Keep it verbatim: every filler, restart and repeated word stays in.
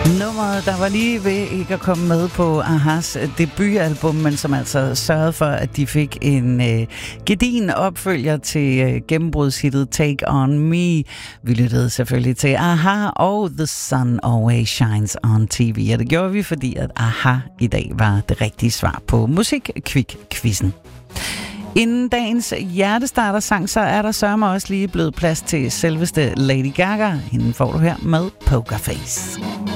Nummeret, der var lige ved ikke at komme med på Ahas debutalbum, men som altså sørgede for, at de fik en øh, gedigen opfølger til øh, gennembrudshittet Take On Me. Vi lyttede selvfølgelig til Aha og The Sun Always Shines On T V, og det gjorde vi, fordi at Aha i dag var det rigtige svar på Musik-Kvik-quizzen. Inden dagens hjertestarter-sang, så er der sørme også lige blevet plads til selveste Lady Gaga. Hende får du her med Poker Face.